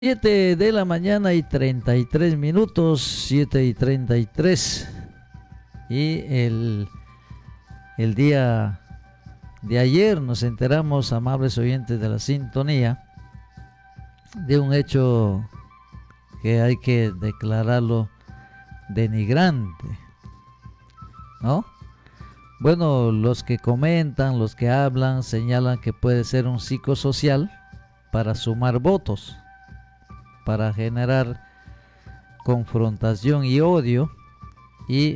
7 de la mañana y 33 minutos, 7 y 33. Y el día de ayer nos enteramos, amables oyentes de la sintonía, de un hecho que hay que declararlo denigrante, ¿no? Bueno, los que comentan, los que hablan, señalan que puede ser un psicosocial para sumar votos, para generar confrontación y odio y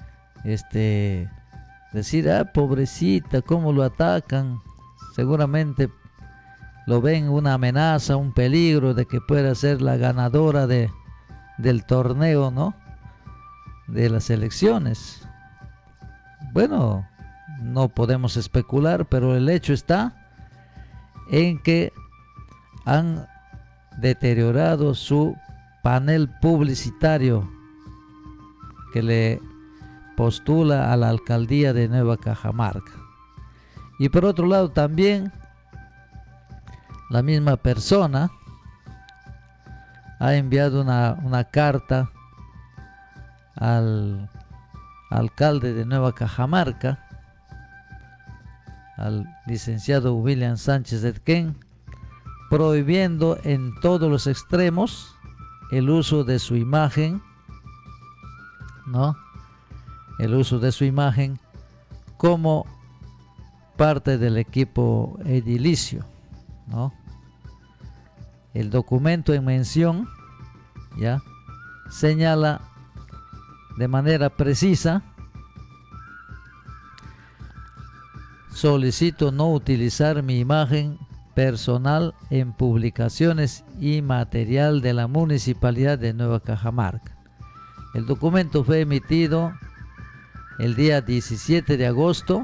decir, pobrecita, cómo lo atacan. Seguramente lo ven una amenaza, un peligro de que pueda ser la ganadora del torneo, ¿no? De las elecciones. Bueno, no podemos especular, pero el hecho está en que han deteriorado su panel publicitario que le postula a la alcaldía de Nueva Cajamarca. Y por otro lado también la misma persona ha enviado una carta al alcalde de Nueva Cajamarca, al licenciado William Sánchez Edquén, prohibiendo en todos los extremos el uso de su imagen, ¿no? El uso de su imagen como parte del equipo edilicio, ¿no? El documento en mención ya señala de manera precisa: solicito no utilizar mi imagen personal en publicaciones y material de la Municipalidad de Nueva Cajamarca. El documento fue emitido el día 17 de agosto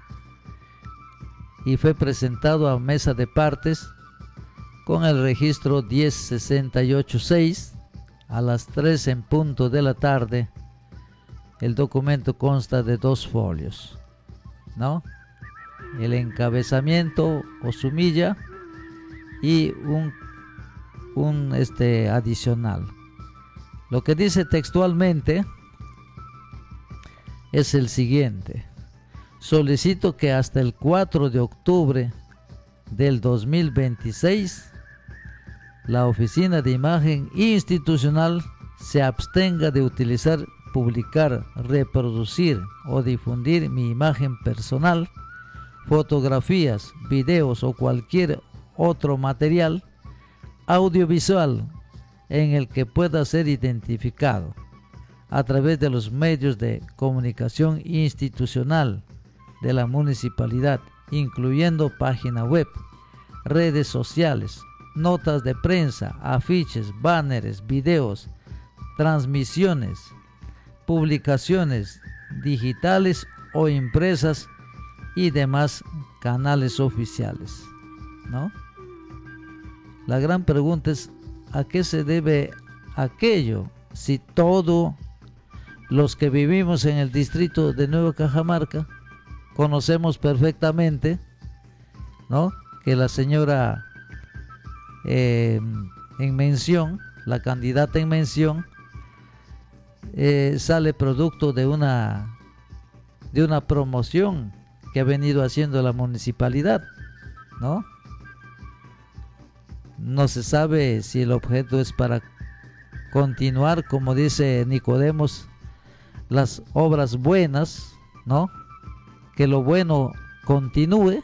y fue presentado a mesa de partes con el registro 10686 a las 3 en punto de la tarde. El documento consta de 2 folios, ¿no? El encabezamiento o sumilla y un adicional. Lo que dice textualmente es el siguiente: solicito que hasta el 4 de octubre del 2026 la Oficina de Imagen Institucional se abstenga de utilizar, publicar, reproducir o difundir mi imagen personal, fotografías, videos o cualquier otro material audiovisual en el que pueda ser identificado a través de los medios de comunicación institucional de la municipalidad, incluyendo página web, redes sociales, notas de prensa, afiches, banners, videos, transmisiones, publicaciones digitales o impresas y demás canales oficiales, ¿no? La gran pregunta es: ¿a qué se debe aquello? Si todos los que vivimos en el distrito de Nueva Cajamarca conocemos perfectamente, ¿no?, que la señora en mención, la candidata en mención, sale producto de una promoción que ha venido haciendo la municipalidad, ¿no? No se sabe si el objeto es para continuar, como dice Nicodemos, las obras buenas, ¿no? Que lo bueno continúe,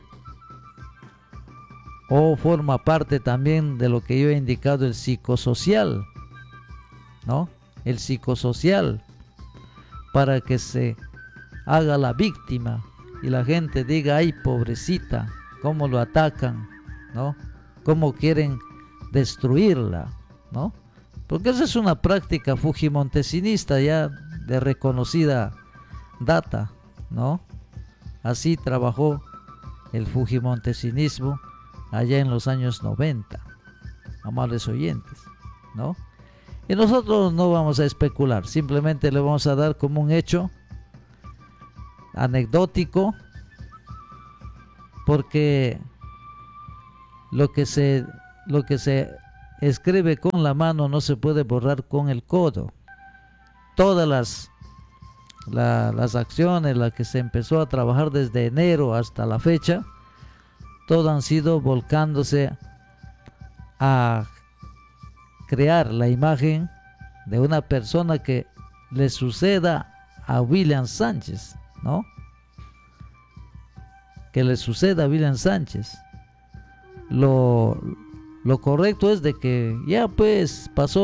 o forma parte también de lo que yo he indicado, el psicosocial, ¿no? El psicosocial, para que se haga la víctima y la gente diga: ay, pobrecita, cómo lo atacan, ¿no? Cómo quieren destruirla, ¿no? Porque esa es una práctica fujimontesinista ya de reconocida data, ¿no? Así trabajó el fujimontesinismo allá en los años 90, amables oyentes, ¿no? Y nosotros no vamos a especular, simplemente le vamos a dar como un hecho anecdótico, porque lo que se escribe con la mano no se puede borrar con el codo. Todas las acciones, las que se empezó a trabajar desde enero hasta la fecha, todas han sido volcándose a crear la imagen de una persona que le suceda a William Sánchez, ¿no? Que le suceda a William Sánchez. Lo correcto es de que ya pues pasó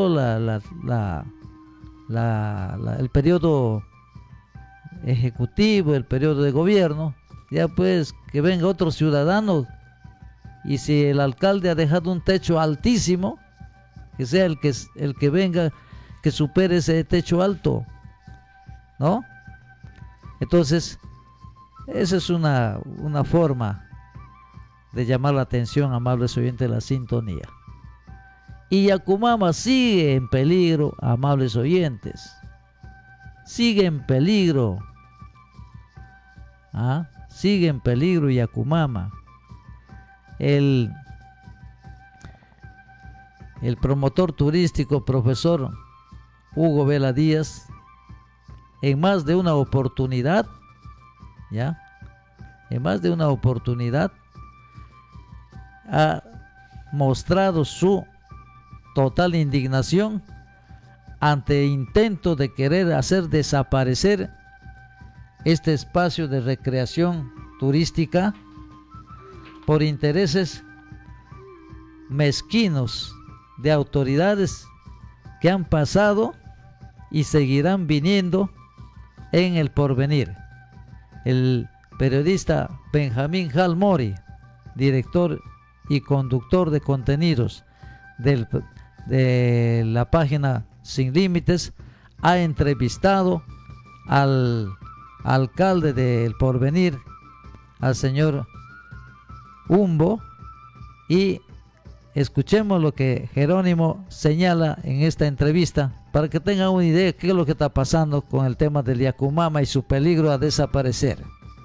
el periodo ejecutivo, el periodo de gobierno, ya pues que venga otro ciudadano, y si el alcalde ha dejado un techo altísimo, que sea el que venga, que supere ese techo alto, ¿no? Entonces, esa es una forma de llamar la atención, amables oyentes, de la sintonía. Y Yacumama sigue en peligro, amables oyentes. Sigue en peligro. Sigue en peligro Yacumama. El promotor turístico, profesor Hugo Vela Díaz, en más de una oportunidad, ha mostrado su total indignación ante el intento de querer hacer desaparecer este espacio de recreación turística por intereses mezquinos de autoridades que han pasado y seguirán viniendo en el porvenir. El periodista Benjamín Hal Mori, director y conductor de contenidos de la página Sin Límites, ha entrevistado al alcalde del Porvenir, al señor Humbo, y escuchemos lo que Jerónimo señala en esta entrevista para que tengan una idea de qué es lo que está pasando con el tema del Yacumama y su peligro a desaparecer.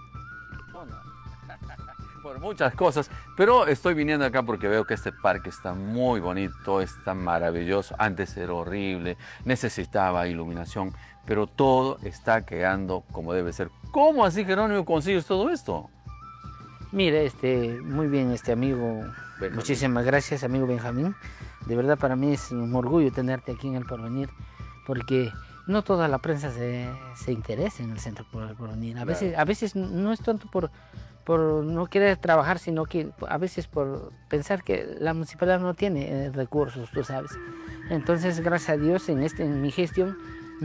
Por muchas cosas, pero estoy viniendo acá porque veo que este parque está muy bonito, está maravilloso. Antes era horrible, necesitaba iluminación, pero todo está quedando como debe ser. ¿Cómo así, Jerónimo, consigues todo esto? Mire, muy bien, amigo. Benjamín. Muchísimas gracias, amigo Benjamín. De verdad, para mí es un orgullo tenerte aquí en el Porvenir, porque no toda la prensa se interesa en el Centro Cultural Porvenir. A veces no es tanto por no querer trabajar, sino que a veces por pensar que la municipalidad no tiene recursos, tú sabes. Entonces, gracias a Dios, en mi gestión,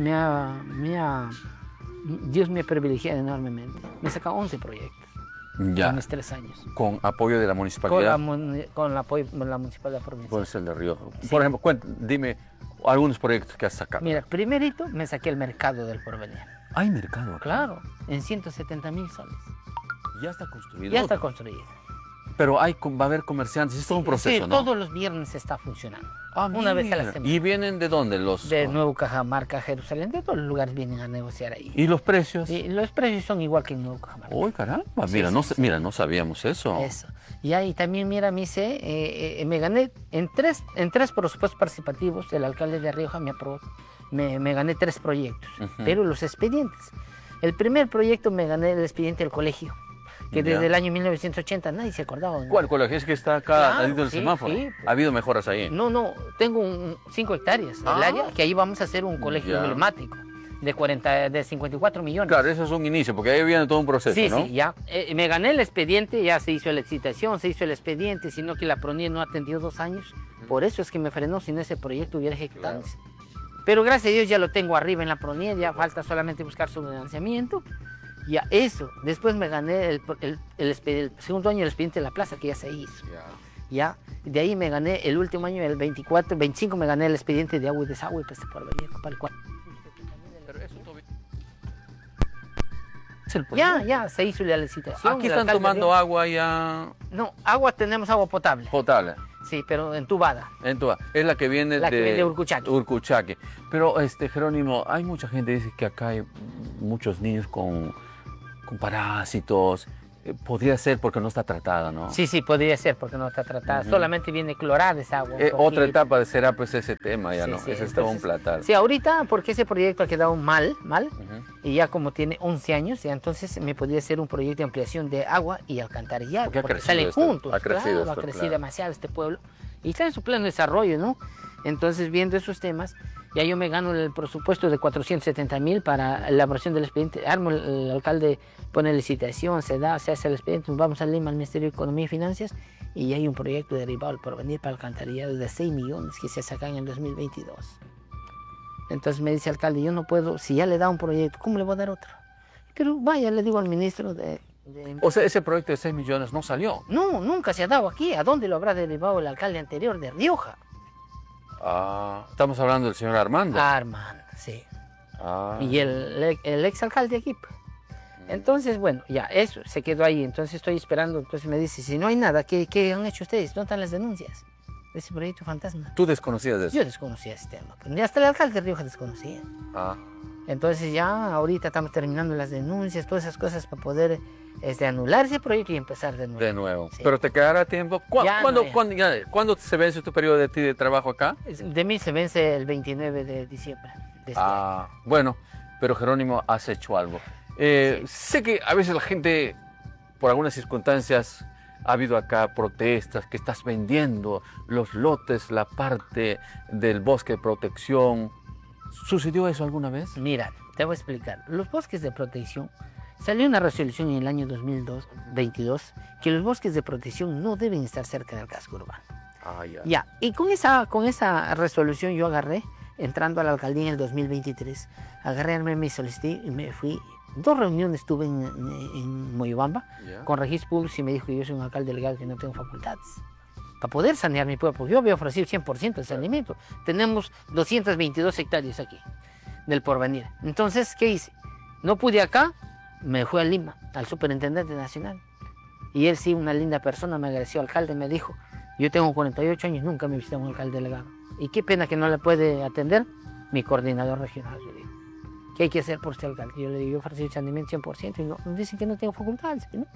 Dios me ha privilegiado enormemente. Me he sacado 11 proyectos. Ya. En mis 3 años. ¿Con apoyo de la municipalidad? Con el apoyo de la municipalidad provincial. Puede ser de Río. Sí. Por ejemplo, dime algunos proyectos que has sacado. Mira, primerito me saqué el mercado del Porvenir. ¿Hay mercado acá? Claro, en 170.000 soles. ¿Ya está construido? Ya está construido. Pero va a haber comerciantes, es todo un proceso, sí, ¿no? todos los viernes está funcionando. Una vez a la semana. ¿Y vienen de dónde? De Nuevo Cajamarca, Jerusalén, de todos los lugares vienen a negociar ahí. ¿Y los precios? Y los precios son igual que en Nuevo Cajamarca. ¡Uy, caramba! Mira, no sabíamos eso. Eso. Y ahí también, mira, me gané en tres presupuestos participativos. El alcalde de Rioja me aprobó. Me gané 3 proyectos, pero los expedientes. El primer proyecto me gané el expediente del colegio, que desde el año 1980 nadie se acordaba. ¿Cuál colegio? Es que está acá, al lado del semáforo. Sí. ¿Ha habido mejoras ahí? No, tengo 5 hectáreas del área, que ahí vamos a hacer un colegio emblemático de 54 millones. Claro, eso es un inicio, porque ahí viene todo un proceso, ¿no? Sí, ya. Me gané el expediente, ya se hizo la licitación, se hizo el expediente, sino que la PRONIE no atendió 2 años. Por eso es que me frenó, si no ese proyecto hubiera ejecutado. Claro. Pero gracias a Dios ya lo tengo arriba en la PRONIE, ya falta solamente buscar su financiamiento. Ya eso, después me gané el segundo año el expediente de la plaza, que ya se hizo. Ya, de ahí me gané el último año, el 25 me gané el expediente de agua y desagüe, pues, para el cual. Pero eso todavía... Ya se hizo la licitación. Aquí están tomando agua ya... No, tenemos agua potable. Potable. Sí, pero entubada. Es la que viene de Urcuchaque. Urcuchaque. Pero, Jerónimo, hay mucha gente que dice que acá hay muchos niños con parásitos, Podría ser porque no está tratada, ¿no? Sí, sí, podría ser porque no está tratada. Solamente viene clorada esa agua. un Otra poquito. etapa será pues ese tema, ya Sí, no. sí, Ese es todo un entonces, platal. Sí, ahorita porque ese proyecto ha quedado mal, Ujú. y ya como tiene 11 años, ya entonces me podría ser un proyecto de ampliación de agua y alcantarillado, Porque ha porque crecido salen esto, juntos, ha crecido claro, esto, ha crecido claro. demasiado este pueblo, y está en su pleno desarrollo, ¿no? Entonces, viendo esos temas, ya yo me gano el presupuesto de 470.000 para la elaboración del expediente, armo el alcalde pone licitación, se hace el expediente, vamos a Lima, al Ministerio de Economía y Finanzas, y hay un proyecto derivado al porvenir para alcantarillado de 6 millones que se sacan en el 2022. Entonces me dice el alcalde, yo no puedo, si ya le da un proyecto, ¿cómo le voy a dar otro? Pero vaya, le digo al ministro O sea, ese proyecto de 6 millones no salió. No, nunca se ha dado aquí. ¿A dónde lo habrá derivado el alcalde anterior de Rioja? Estamos hablando del señor Armando. Armando, sí. Ah. Y el exalcalde aquí. Pues. Entonces, bueno, ya, eso se quedó ahí. Entonces estoy esperando. Entonces me dice, si no hay nada, ¿qué han hecho ustedes? ¿Dónde están las denuncias de ese proyecto fantasma? ¿Tú desconocías de eso? Yo desconocía ese tema. Pero ni hasta el alcalde de Rioja desconocía. Ah. Entonces ya ahorita estamos terminando las denuncias, todas esas cosas para poder anular ese proyecto y empezar de nuevo. De nuevo. Sí. Pero te quedará tiempo. Ya ¿Cuándo, no, ya. ¿Cuándo se vence tu periodo de ti de trabajo acá? De mí se vence el 29 de diciembre. De este año. Bueno, pero Jerónimo, has hecho algo. Sí. Sé que a veces la gente, por algunas circunstancias, ha habido acá protestas, que estás vendiendo los lotes, la parte del bosque de protección. ¿Sucedió eso alguna vez? Mira, te voy a explicar. Los bosques de protección, salió una resolución en el año 2022 que los bosques de protección no deben estar cerca del casco urbano. Ya. Ya, y con esa resolución yo agarré, entrando a la alcaldía en el 2023, agarré, me solicité y me fui. 2 reuniones tuve en Moyobamba Ya. con registros públicos y me dijo que yo soy un alcalde legal que no tengo facultades para poder sanear mi pueblo, porque yo había ofrecido 100% de saneamiento. Tenemos 222 hectáreas aquí del porvenir. Entonces, ¿qué hice? No pude acá, me fui a Lima, al superintendente nacional. Y él sí, una linda persona, me agradeció, alcalde, me dijo, yo tengo 48 años, nunca me he visitado un alcalde delegado. Y qué pena que no le puede atender mi coordinador regional. Le digo, ¿qué hay que hacer por este alcalde? Yo le digo, yo ofrecí saneamiento 100% y no, dicen que no tengo facultades. ¿No?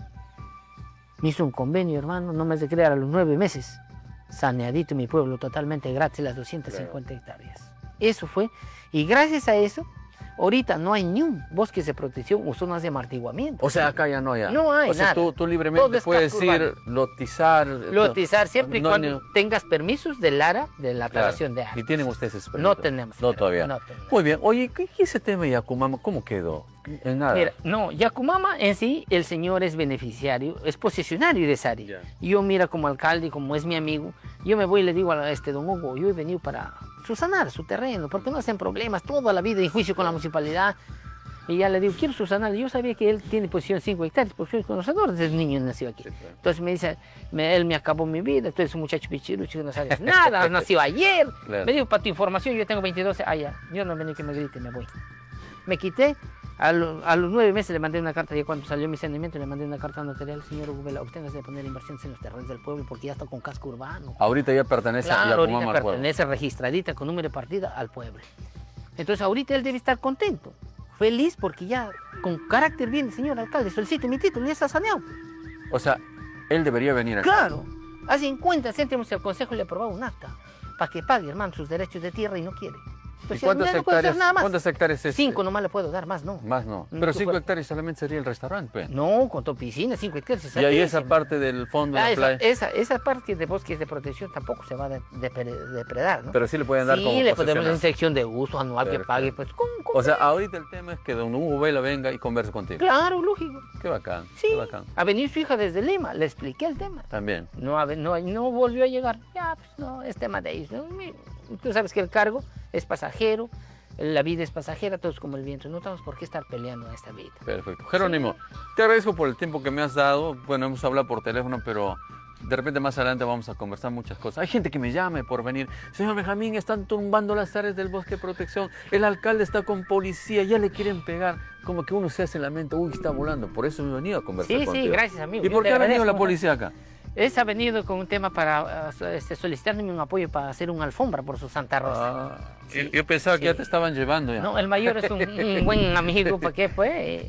Me hizo un convenio, hermano, no me hace creer, a los 9 meses, saneadito mi pueblo, totalmente gratis, las 250 hectáreas. Eso fue, y gracias a eso, ahorita no hay ni un bosque de protección o zonas de amortiguamiento. O sea, acá ya no hay. No hay O sea, nada. tú Todo libremente es puedes casco ir, urbano. lotizar. Lotizar siempre y No, cuando no. tengas permisos del ARA, de la Claro. aclaración de ARA. ¿Y tienen ustedes ese No permiso? tenemos. No, todavía. No tenemos. Muy bien. Oye, ¿qué ese tema de Yacumama, cómo quedó? En nada. Mira, no, Yacumama en sí, el señor es beneficiario, es posesionario de esa área. Ya. Y yo, mira, como alcalde, como es mi amigo, yo me voy y le digo a don Hugo, yo he venido para subsanar su terreno, porque no hacen problemas toda la vida en juicio con la municipalidad. Y ya le digo, quiero subsanar. Yo sabía que él tiene posición 5 hectáreas, porque soy conocedor desde niño nació aquí. Sí, claro. Entonces me dice, él me acabó mi vida, tú eres un muchacho pichirucho que no sabes nada, nació ayer. Claro. Me dijo, para tu información, yo tengo 22, ya, yo no venía que me grite, me voy. Me quité, a los 9 meses le mandé una carta, ya cuando salió mi saneamiento, le mandé una carta notarial, señor Hugo Vela, obténgase de poner inversiones en los terrenos del pueblo, porque ya está con casco urbano. Ahorita ya pertenece a Claro, Yacumama ahorita al pueblo. pertenece registradita con número de partida al pueblo. Entonces ahorita él debe estar contento, feliz, porque ya con carácter bien, señor alcalde, solicite mi título, ya está saneado. O sea, él debería venir acá. Claro, a 50 céntimos el consejo le aprobaba un acta para que pague, hermano, sus derechos de tierra y no quiere. ¿Y Entonces, cuántas ya no puedo hacer hectáreas? nada más. ¿Cuántas hectáreas es? 5 nomás le puedo dar, más no. Más no. Mm, Pero tú 5 puedes. hectáreas solamente sería el restaurante, pues. No, con tu piscina, 5 hectáreas. Y ahí esa altísimo. parte del fondo de la playa. Esa parte de bosques de protección tampoco se va a depredar, ¿no? Pero sí le pueden dar sí, como le podemos posesionar. dar sección de uso anual que Perfecto. pague, pues, con O sea, ahorita el tema es que don Hugo Vela venga y converse contigo. claro, lógico. Qué bacán, Sí, qué bacán. ha venido su hija desde Lima, le expliqué el tema. También. No volvió a llegar. Ya, pues no, es tema de ellos. ¿No? Tú sabes que el cargo es pasajero, la vida es pasajera, todo es como el viento. No tenemos por qué estar peleando en esta vida. Perfecto. Jerónimo, te agradezco por el tiempo que me has dado. Bueno, hemos hablado por teléfono, pero de repente más adelante vamos a conversar muchas cosas. Hay gente que me llame por venir. Señor Benjamín, están tumbando las áreas del bosque de protección. El alcalde está con policía, ya le quieren pegar. Como que uno se hace en la mente, uy, está volando. Por eso me he venido a conversar Sí, contigo. sí, gracias, amigo. ¿Y Yo por le qué ha venido la agradezco. policía acá? Ha venido con un tema para solicitarme un apoyo para hacer una alfombra por su Santa Rosa. Yo pensaba que ya Sí. te estaban llevando ya. No, el mayor es un buen amigo, ¿para qué? Pues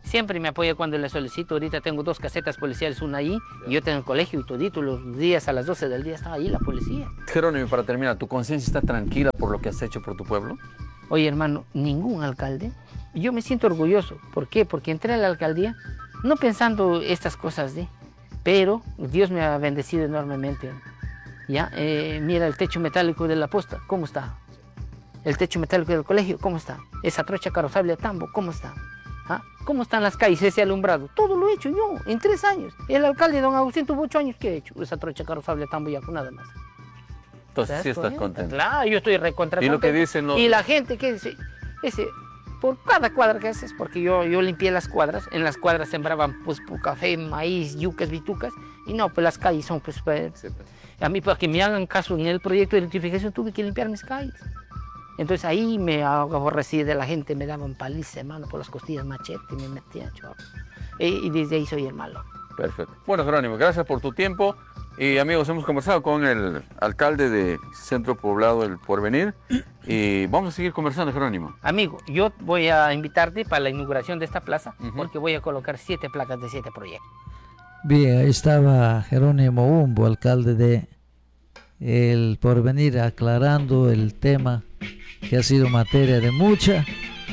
siempre me apoya cuando le solicito. Ahorita tengo 2 casetas policiales, una ahí y otra en el colegio y todito los días a las 12 del día estaba ahí la policía. Jerónimo, para terminar, ¿tu conciencia está tranquila por lo que has hecho por tu pueblo? Oye, hermano, ningún alcalde. Yo me siento orgulloso. ¿Por qué? Porque entré a la alcaldía no pensando estas cosas pero Dios me ha bendecido enormemente. Ya, mira el techo metálico de la posta, ¿cómo está? El techo metálico del colegio, ¿cómo está? Esa trocha carrozable a tambo, ¿cómo está? ¿Ah? ¿Cómo están las calles, ese alumbrado? Todo lo he hecho yo en 3 años. El alcalde, don Agustín, tuvo 8 años. ¿Qué he hecho? Esa trocha carrozable a tambo y con nada más. Entonces sí estás contento. Claro, yo estoy recontra Y lo que contento. dicen los... Y la gente que por cada cuadra que haces, porque yo limpié las cuadras, en las cuadras sembraban pues café, maíz, yucas, bitucas, y no, pues las calles son pues... A mí, para que me hagan caso en el proyecto de electrificación, tuve que limpiar mis calles. Entonces ahí me aborrecí de la gente, me daban paliza, hermano, por las costillas, machete, me metían, chaval. Y desde ahí soy el malo. Perfecto. Bueno, Jerónimo, gracias por tu tiempo. Y amigos, hemos conversado con el alcalde de Centro Poblado El Porvenir y vamos a seguir conversando, Jerónimo. Amigo, yo voy a invitarte para la inauguración de esta plaza porque voy a colocar 7 placas de 7 proyectos. Bien, ahí estaba Jerónimo Humbo, alcalde de El Porvenir, aclarando el tema que ha sido materia de mucha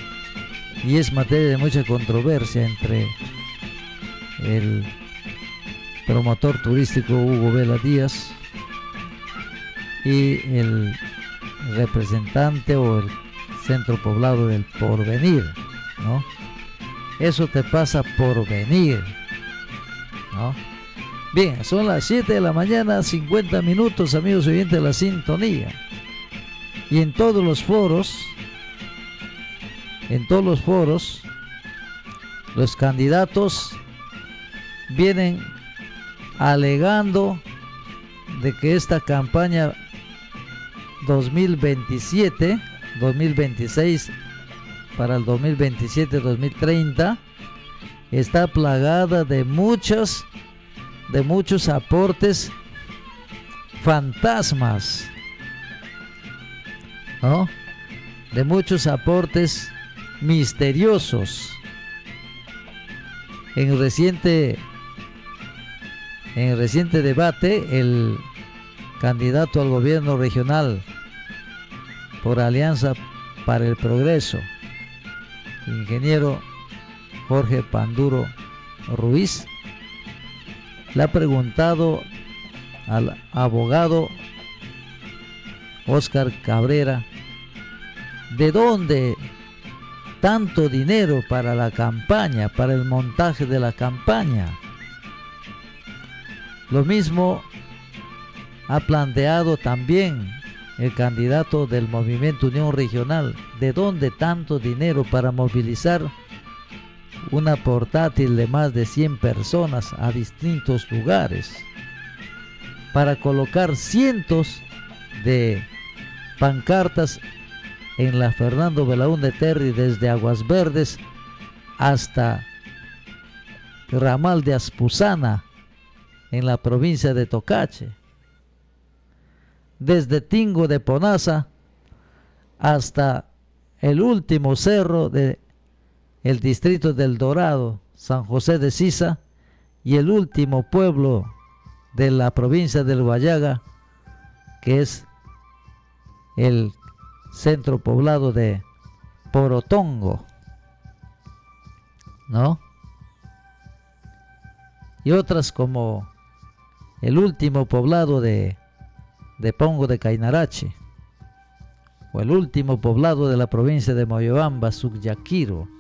controversia entre el promotor turístico Hugo Vela Díaz y el representante o el Centro Poblado del Porvenir, ¿no? Eso te pasa por venir, ¿no? Bien, son las 7 de la mañana, 50 minutos, amigos oyentes de la sintonía. Y en todos los foros, los candidatos vienen alegando de que esta campaña 2026 para el 2027-2030 está plagada de muchos aportes fantasmas, ¿no? De muchos aportes misteriosos. En el reciente debate, el candidato al gobierno regional por Alianza para el Progreso, ingeniero Jorge Panduro Ruiz, le ha preguntado al abogado Óscar Cabrera de dónde tanto dinero para la campaña, para el montaje de la campaña. Lo mismo ha planteado también el candidato del Movimiento Unión Regional, de dónde tanto dinero para movilizar una portátil de más de 100 personas a distintos lugares, para colocar cientos de pancartas en la Fernando Belaúnde Terry desde Aguas Verdes hasta Ramal de Aspuzana en la provincia de Tocache, desde Tingo de Ponaza hasta el último cerro de el distrito del Dorado, San José de Sisa, y el último pueblo de la provincia del Guayaga, que es el centro poblado de Porotongo, ¿no? Y otras como el último poblado de Pongo de Cainarache, o el último poblado de la provincia de Moyobamba, Sucyaquiro,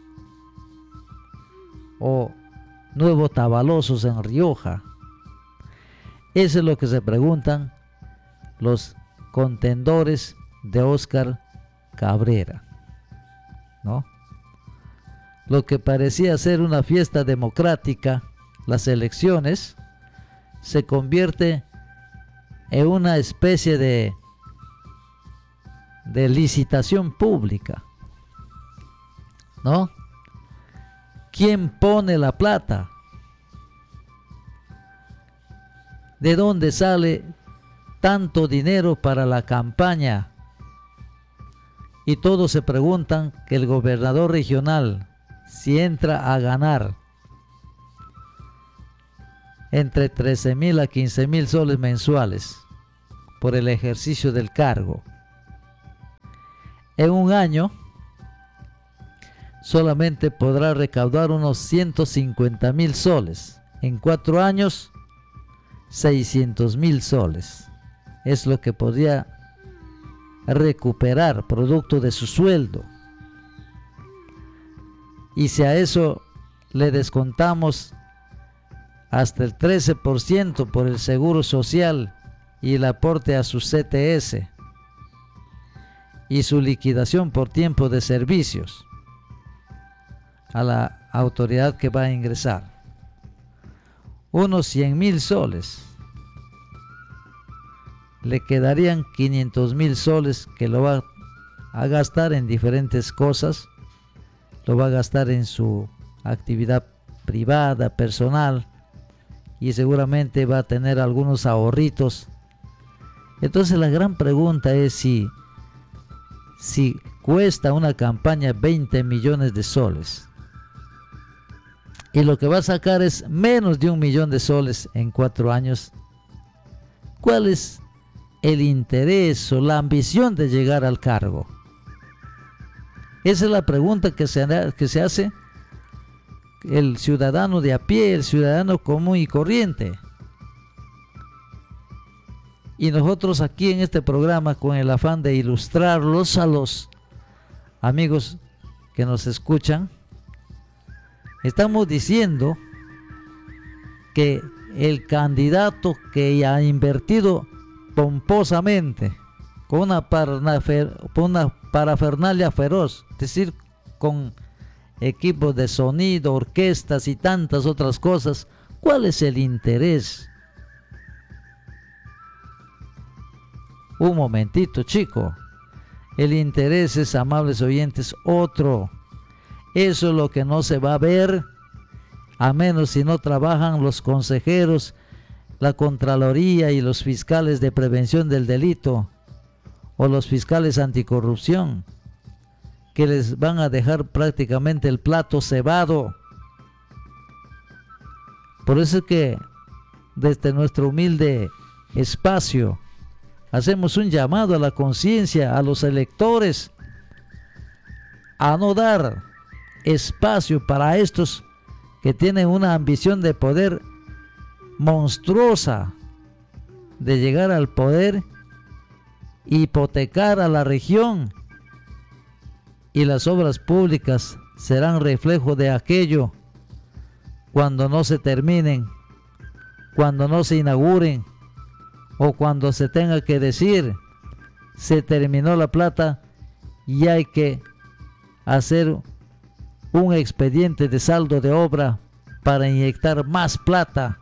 o Nuevo Tabalosos en Rioja. Eso es lo que se preguntan los contendores de Óscar Cabrera, ¿no? Lo que parecía ser una fiesta democrática, las elecciones, se convierte en una especie de licitación pública, ¿no? ¿Quién pone la plata? ¿De dónde sale tanto dinero para la campaña? Y todos se preguntan que el gobernador regional, si entra a ganar entre 13.000 a 15.000 soles mensuales por el ejercicio del cargo, en un año solamente podrá recaudar unos 150.000 soles. En 4 años, 600.000 soles. Es lo que podría recuperar producto de su sueldo. Y si a eso le descontamos hasta el 13% por el seguro social y el aporte a su CTS y su liquidación por tiempo de servicios a la autoridad que va a ingresar, unos 100.000 soles, le quedarían 500.000 soles que lo va a gastar en diferentes cosas, lo va a gastar en su actividad privada, personal, y seguramente va a tener algunos ahorritos. Entonces la gran pregunta es si cuesta una campaña 20 millones de soles y lo que va a sacar es menos de 1 millón de soles en 4 años, ¿cuál es el interés o la ambición de llegar al cargo? Esa es la pregunta que se hace el ciudadano de a pie, el ciudadano común y corriente. Y nosotros aquí en este programa, con el afán de ilustrarlos a los amigos que nos escuchan, estamos diciendo que el candidato que ha invertido pomposamente, con una parafernalia feroz, es decir, con equipos de sonido, orquestas y tantas otras cosas, ¿cuál es el interés? Un momentito, chico. El interés es, amables oyentes, otro. Eso es lo que no se va a ver, a menos si no trabajan los consejeros, la Contraloría y los fiscales de prevención del delito, o los fiscales anticorrupción, que les van a dejar prácticamente el plato cebado. Por eso es que desde nuestro humilde espacio hacemos un llamado a la conciencia, a los electores, a no dar espacio para estos que tienen una ambición de poder monstruosa, de llegar al poder, hipotecar a la región, y las obras públicas serán reflejo de aquello cuando no se terminen, cuando no se inauguren, o cuando se tenga que decir se terminó la plata y hay que hacer un expediente de saldo de obra para inyectar más plata,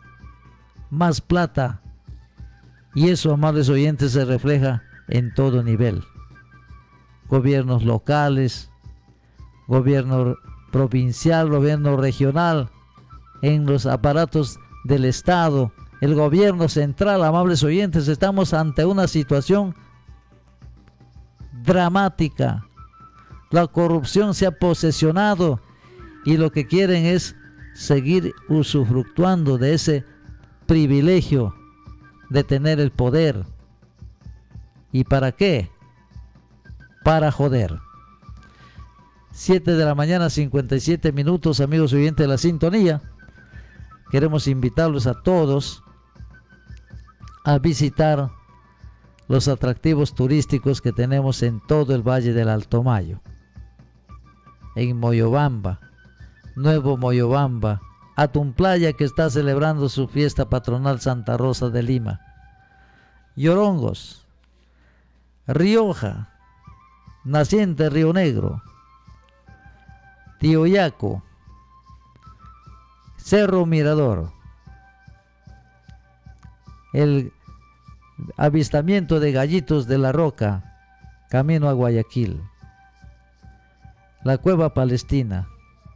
y eso, amables oyentes, se refleja en todo nivel: gobiernos locales, gobierno provincial, gobierno regional, en los aparatos del Estado, el gobierno central. Amables oyentes, estamos ante una situación dramática. La corrupción se ha posesionado y lo que quieren es seguir usufructuando de ese privilegio de tener el poder. ¿Y para qué? Para joder. 7 de la mañana, 57 minutos, amigos oyentes de la sintonía. Queremos invitarlos a todos a visitar los atractivos turísticos que tenemos en todo el Valle del Alto Mayo. En Moyobamba, Nuevo Moyobamba, Atumplaya, que está celebrando su fiesta patronal Santa Rosa de Lima, Yorongos, Rioja, Naciente Río Negro, Tioyaco, Cerro Mirador, el avistamiento de gallitos de la Roca, camino a Guayaquil, la Cueva Palestina,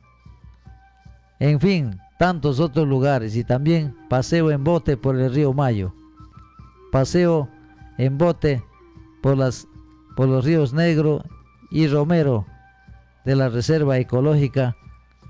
en fin, tantos otros lugares, y también paseo en bote por el río Mayo, paseo en bote por los ríos Negro y Romero de la Reserva Ecológica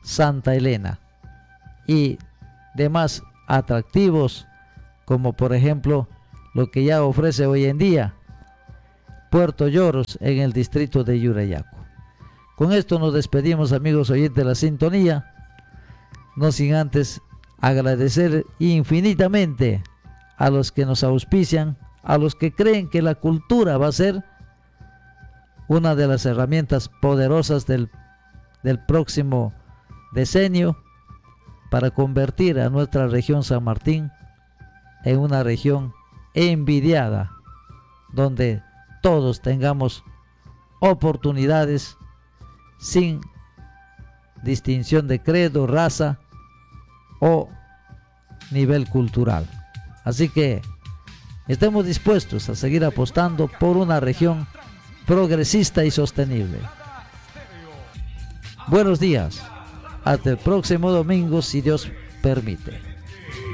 Santa Elena y demás atractivos, como por ejemplo lo que ya ofrece hoy en día Puerto Lloros en el distrito de Yurayacu. Con esto nos despedimos, amigos oyentes de la sintonía, no sin antes agradecer infinitamente a los que nos auspician, a los que creen que la cultura va a ser una de las herramientas poderosas del próximo decenio para convertir a nuestra región San Martín en una región envidiada, donde todos tengamos oportunidades sin distinción de credo, raza o nivel cultural. Así que estemos dispuestos a seguir apostando por una región progresista y sostenible. Buenos días, hasta el próximo domingo si Dios permite.